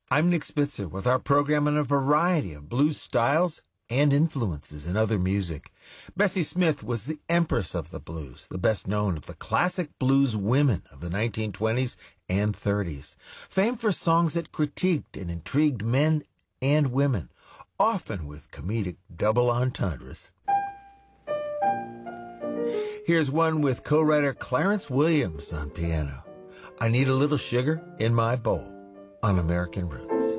I'm Nick Spitzer with our program on a variety of blues styles and influences in other music. Bessie Smith was the empress of the blues, the best known of the classic blues women of the 1920s and 30s, famed for songs that critiqued and intrigued men and women, often with comedic double entendres. Here's one with co-writer Clarence Williams on piano. I Need a Little Sugar in My Bowl on American Roots.